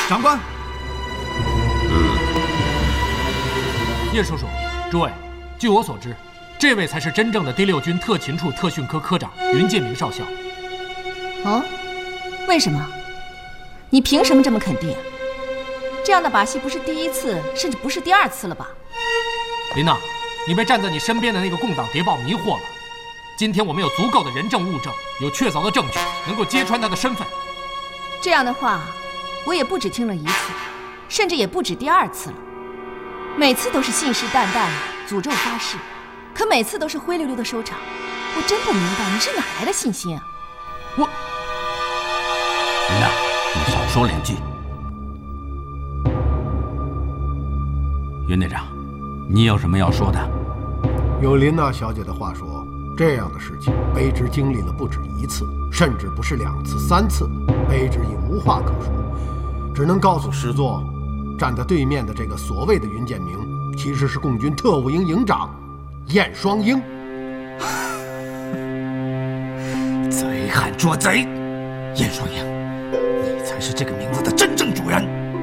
长官。 叶叔叔，诸位，据我所知，这位才是真正的第6军特勤处特训科科长云建明少校。 哦，为什么？你凭什么这么肯定？这样的把戏不是第1次，甚至不是第2次了吧？ 琳娜，你被站在你身边的那个共党谍报迷惑了。今天我们有足够的人证物证，有确凿的证据，能够揭穿他的身份。 这样的话，我也不止听了1次，甚至也不止第2次了。每次都是信誓旦旦、诅咒发誓，可每次都是灰溜溜的收场。我真不明白你是哪来的信心啊！ 琳娜，你少说2句。云队长，你有什么要说的？ 有琳娜小姐的话说，这样的事情，卑职经历了不止1次，甚至不是2次、3次。卑职已无话可说，只能告诉师座，站在对面的这个所谓的云建明，其实是共军特务营营长燕双鹰。 贼喊捉贼！燕双鹰，你才是这个名字的真正主人。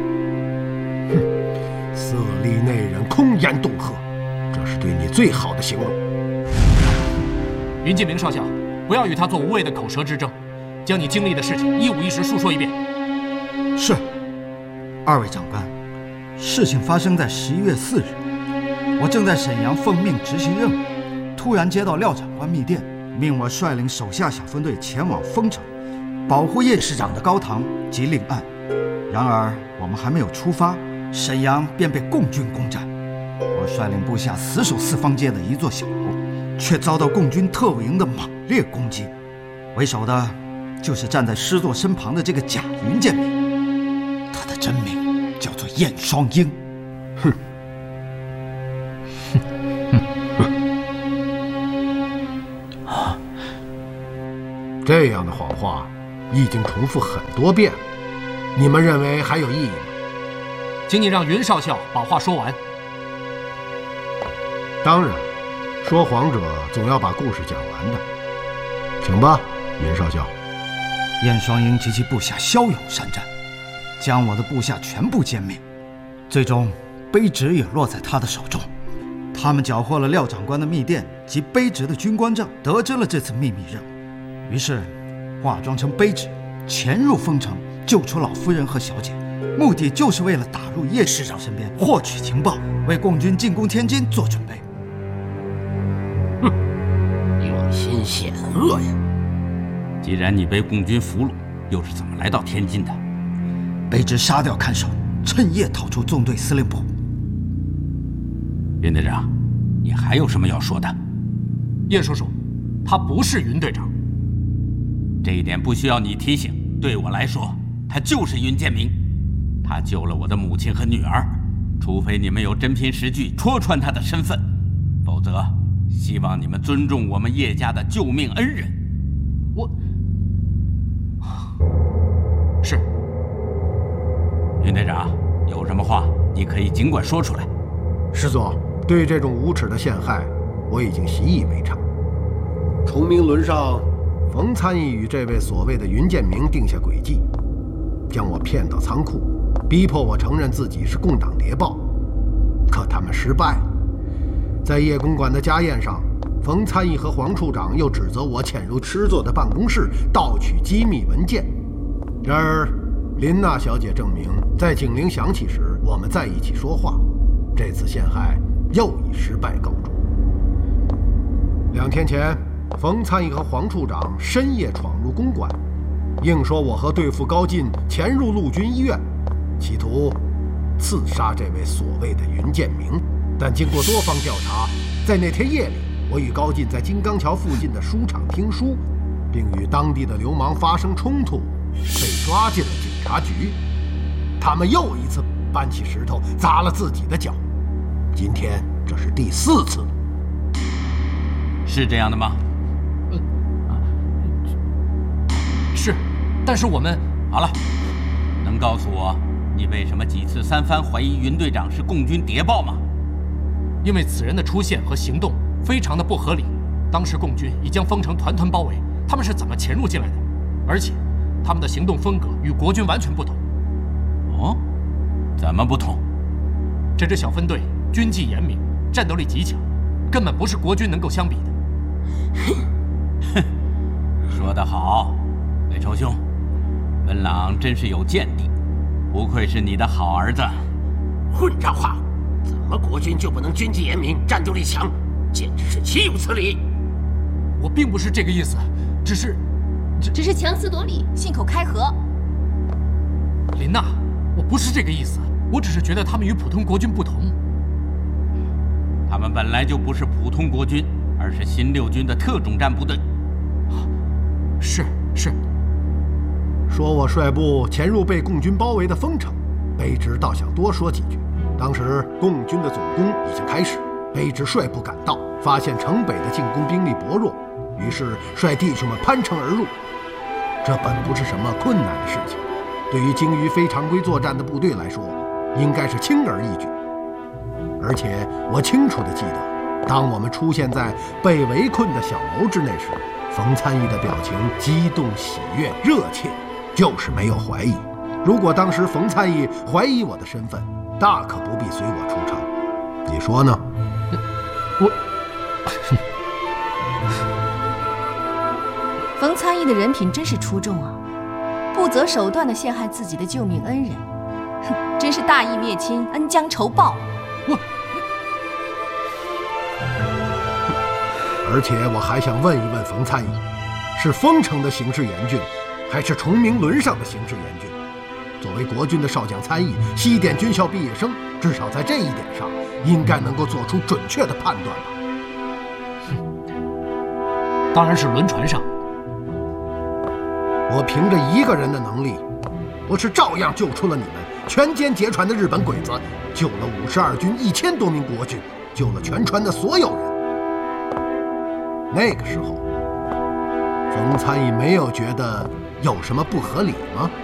哼，色厉内荏，空言恫吓，这是对你最好的形容。 云建明少校，不要与他做无谓的口舌之争，将你经历的事情一五一十述说一遍。 是。2位长官，事情发生在11月4日，我正在沈阳奉命执行任务，突然接到廖长官密电，命我率领手下小分队前往丰城，保护叶师长的高堂及令案。然而我们还没有出发，沈阳便被共军攻占。我率领部下死守四方街的一座小楼，却遭到共军特务营的猛烈攻击。为首的就是站在师座身旁的这个假云建明，他的真名叫做燕双鹰。 哼。这样的谎话已经重复很多遍了，你们认为还有意义吗？ 请你让云少校把话说完。 当然，说谎者总要把故事讲完的。请吧，云少校。 燕双鹰及其部下骁勇善战，将我的部下全部歼灭，最终卑职也落在他的手中。他们缴获了廖长官的密电及卑职的军官证，得知了这次秘密任务。于是化妆成卑职，潜入丰城，救出老夫人和小姐，目的就是为了打入叶师长身边，获取情报，为共军进攻天津做准备。 哼，用心险恶呀！既然你被共军俘虏，又是怎么来到天津的？ 卑职杀掉看守，趁夜逃出纵队司令部。 云队长，你还有什么要说的？ 叶叔叔，他不是云队长。 这一点不需要你提醒，对我来说，他就是云建明。他救了我的母亲和女儿，除非你们有真凭实据戳穿他的身份，否则，希望你们尊重我们叶家的救命恩人。 是。 云队长，有什么话你可以尽管说出来。 师座，对这种无耻的陷害，我已经习以为常。崇明轮上，冯参议与这位所谓的云建明定下诡计，将我骗到仓库，逼迫我承认自己是共党谍报。可他们失败。在叶公馆的家宴上，冯参议和黄处长又指责我潜入师座的办公室，盗取机密文件。然而，琳娜小姐证明，在警铃响起时，我们在一起说话。这次陷害又以失败告终。2天前，冯参议和黄处长深夜闯入公馆，硬说我和对付高进潜入陆军医院，企图刺杀这位所谓的云建明。但经过多方调查，在那天夜里，我与高进在金刚桥附近的书场听书，并与当地的流氓发生冲突，被抓进了警察局。他们又一次搬起石头砸了自己的脚，今天这是第4次了。 是这样的吗？ 是，但是我们…… 好了，能告诉我你为什么几次3番怀疑云队长是共军谍报吗？ 因为此人的出现和行动非常的不合理。当时共军已将丰城团团包围，他们是怎么潜入进来的？而且，他们的行动风格与国军完全不同。 哦， 怎么不同？ 这支小分队军纪严明，战斗力极强，根本不是国军能够相比的。 哼，说得好，魏仇兄，文朗真是有见地，不愧是你的好儿子。 混账话！怎么国军就不能军纪严明、战斗力强？简直是岂有此理！ 我并不是这个意思，只是强词夺理、信口开河。 林娜，我不是这个意思，我只是觉得他们与普通国军不同。 他们本来就不是普通国军，而是新六军的特种战部队。 是。 说我率部潜入被共军包围的丰城，卑职倒想多说几句。当时共军的总攻已经开始，卑职率部赶到，发现城北的进攻兵力薄弱，于是率弟兄们攀城而入。这本不是什么困难的事情，对于精于非常规作战的部队来说，应该是轻而易举。而且我清楚地记得，当我们出现在被围困的小楼之内时，冯参议的表情激动、喜悦、热切，就是没有怀疑。如果当时冯参议怀疑我的身份，大可不必随我出城。你说呢？ 冯参议的人品真是出众啊，不择手段地陷害自己的救命恩人，哼，真是大义灭亲，恩将仇报。 而且我还想问一问冯参议，是丰城的形势严峻，还是崇明轮上的形势严峻？作为国军的少将参议，西点军校毕业生，至少在这一点上，应该能够做出准确的判断吧？ 当然是轮船上。 我凭着一个人的能力，不是照样救出了你们全歼劫船的日本鬼子，救了52军1000多名国军，救了全船的所有人。那个时候，冯参议没有觉得有什么不合理吗？